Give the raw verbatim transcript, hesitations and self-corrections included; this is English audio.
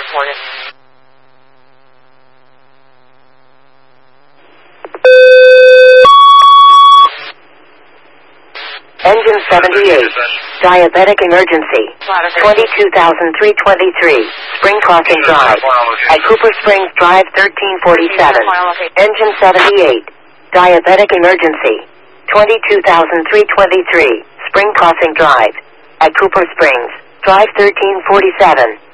reported. Engine seventy-eight. Diabetic emergency. twenty-two thousand three hundred twenty-three. Spring Crossing Drive. At Cooper Springs Drive thirteen forty-seven. Engine seventy-eight. Diabetic emergency. twenty-two thousand three hundred twenty-three. Spring Crossing Drive. At Cooper Springs Drive thirteen forty-seven.